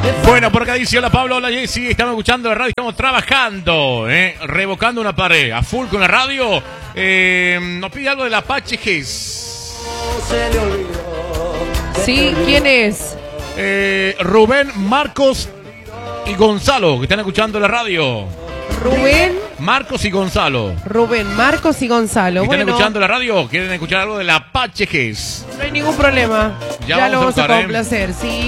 Bueno, por acá dice: hola Pablo, hola Jessy, estamos escuchando la radio, estamos trabajando, revocando una pared, a full con la radio. Nos pide algo del Apache Gess. Sí, ¿quién es? Rubén, Marcos y Gonzalo, que están escuchando la radio. Rubén, Marcos y Gonzalo. Rubén, Marcos y Gonzalo. ¿Están Bueno, escuchando la radio? ¿Quieren escuchar algo del Apache Gess? no hay ningún problema. Ya lo vamos a buscar, complacer, sí.